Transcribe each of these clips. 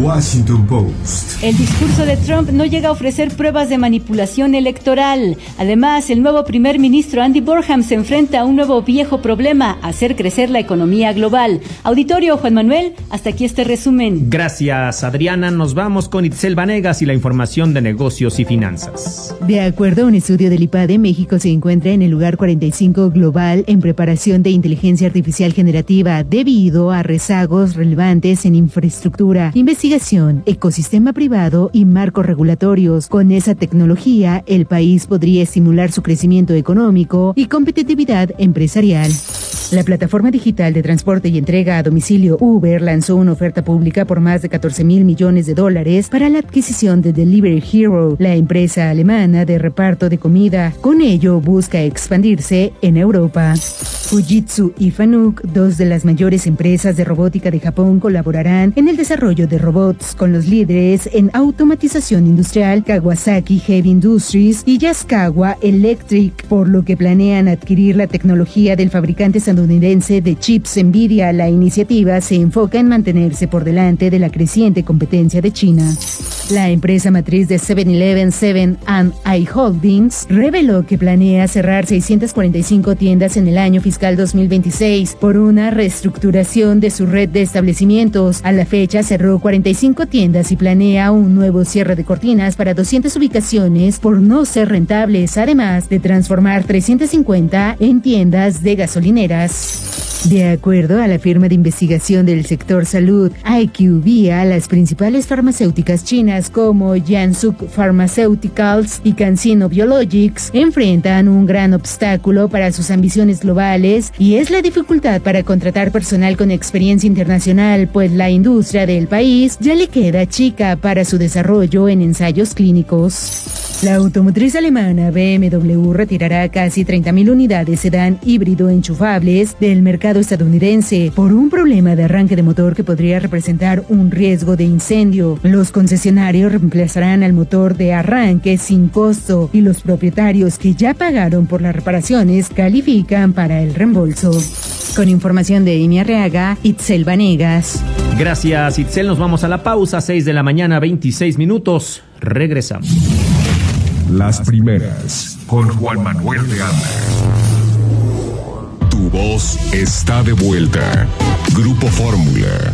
Washington Post. El discurso de Trump no llega a ofrecer pruebas de manipulación electoral. Además, el nuevo primer ministro Andy Burnham se enfrenta a un nuevo viejo problema: hacer crecer la economía global. Auditorio, Juan Manuel, hasta aquí este resumen. Gracias, Adriana. Nos vamos con Itzel Vanegas y la información de negocios y finanzas. De acuerdo a un estudio del IPADE, México se encuentra en el lugar 45 global en preparación de inteligencia artificial generativa debido a rezagos relevantes en infraestructura, investigación, ecosistema privado y marcos regulatorios. Con esa tecnología, el país podría estimular su crecimiento económico y competitividad empresarial. La plataforma digital de transporte y entrega a domicilio Uber lanzó una oferta pública por más de $14 mil millones para la adquisición de Delivery Hero, la empresa alemana de reparto de comida. Con ello busca expandirse en Europa. Fujitsu y Fanuc, dos de las mayores empresas de robótica de Japón, colaborarán en el desarrollo de robots con los líderes en automatización industrial Kawasaki Heavy Industries y Yaskawa Electric, por lo que planean adquirir la tecnología del fabricante estadounidense de chips Nvidia. La iniciativa se enfoca en mantenerse por delante de la creciente competencia de China. La empresa matriz de 7-Eleven, 7&i Holdings, reveló que planea cerrar 645 tiendas en el año fiscal 2026 por una reestructuración de su red de establecimientos. A la fecha cerró 45 tiendas y planea un nuevo cierre de cortinas para 200 ubicaciones por no ser rentables, además de transformar 350 en tiendas de gasolineras. De acuerdo a la firma de investigación del sector salud IQVIA, las principales farmacéuticas chinas como Jiangsu Pharmaceuticals y CanSino Biologics enfrentan un gran obstáculo para sus ambiciones globales, y es la dificultad para contratar personal con experiencia internacional, pues la industria del país ya le queda chica para su desarrollo en ensayos clínicos. La automotriz alemana BMW retirará casi 30,000 unidades sedán híbrido enchufables del mercado estadounidense por un problema de arranque de motor que podría representar un riesgo de incendio. Los concesionarios reemplazarán al motor de arranque sin costo y los propietarios que ya pagaron por las reparaciones califican para el reembolso. Con información de Amy Arriaga, Itzel Vanegas. Gracias, Itzel. Nos vamos a la pausa, 6 de la mañana, 26 minutos. Regresamos. Las primeras, con Juan Manuel de Anda. Tu voz está de vuelta. Grupo Fórmula.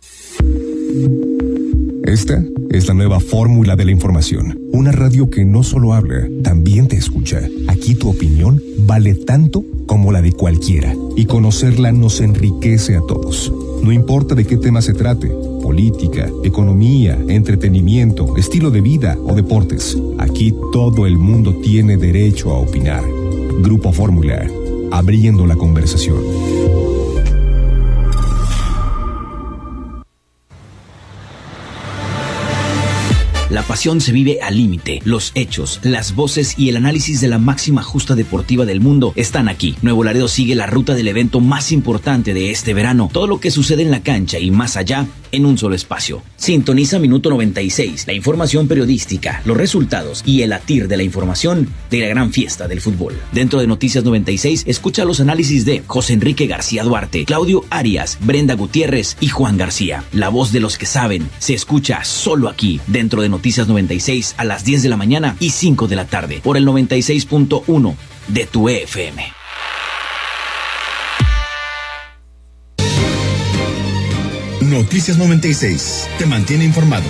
Esta es la nueva fórmula de la información. Una radio que no solo habla, también te escucha. Aquí tu opinión vale tanto como la de cualquiera. Y conocerla nos enriquece a todos. No importa de qué tema se trate: política, economía, entretenimiento, estilo de vida o deportes. Aquí todo el mundo tiene derecho a opinar. Grupo Fórmula, abriendo la conversación. La pasión se vive al límite. Los hechos, las voces y el análisis de la máxima justa deportiva del mundo están aquí. Nuevo Laredo sigue la ruta del evento más importante de este verano. Todo lo que sucede en la cancha y más allá en un solo espacio. Sintoniza Minuto 96, la información periodística, los resultados y el latir de la información de la gran fiesta del fútbol. Dentro de Noticias 96, escucha los análisis de José Enrique García Duarte, Claudio Arias, Brenda Gutiérrez y Juan García. La voz de los que saben se escucha solo aquí, dentro de Noticias 96 a las 10 de la mañana y 5 de la tarde, por el 96.1 de tu FM. Noticias 96 te mantiene informado.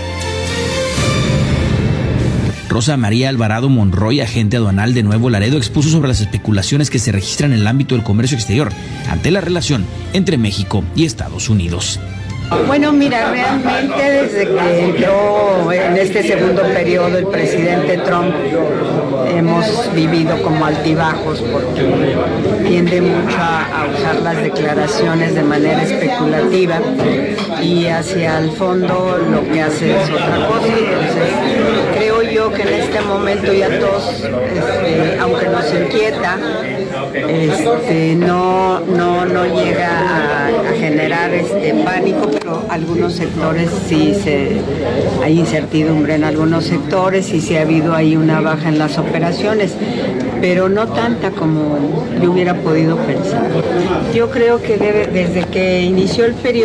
Rosa María Alvarado Monroy, agente aduanal de Nuevo Laredo, expuso sobre las especulaciones que se registran en el ámbito del comercio exterior ante la relación entre México y Estados Unidos. Bueno, mira, realmente desde que entró en este segundo periodo el presidente Trump, hemos vivido como altibajos porque tiende mucho a usar las declaraciones de manera especulativa y hacia el fondo lo que hace es otra cosa. Entonces, creo yo que en este momento ya todos, aunque nos inquieta, no llega a generar pánico, pero algunos sectores sí hay incertidumbre en algunos sectores y sí ha habido ahí una baja en las operaciones, pero no tanta como yo hubiera podido pensar. Yo creo que desde que inició el periodo